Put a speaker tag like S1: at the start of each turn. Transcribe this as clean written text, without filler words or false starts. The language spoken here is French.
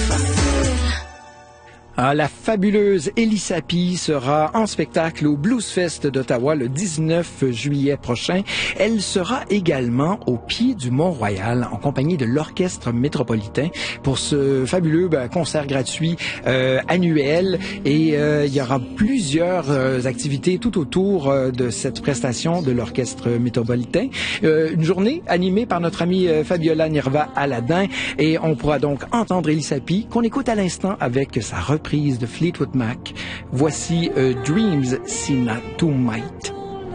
S1: Ah, la fabuleuse Elissa Pie sera en spectacle au Blues Fest d'Ottawa le 19 juillet prochain. Elle sera également au pied du Mont-Royal en compagnie de l'Orchestre métropolitain pour ce fabuleux concert gratuit annuel. Et il y aura plusieurs activités tout autour de cette prestation de l'Orchestre métropolitain. Une journée animée par notre amie Fabiola Nirva-Aladin. Et on pourra donc entendre Elissa Pie qu'on écoute à l'instant avec sa reprise de Fleetwood Mac. Voici Dreams Seen to Might.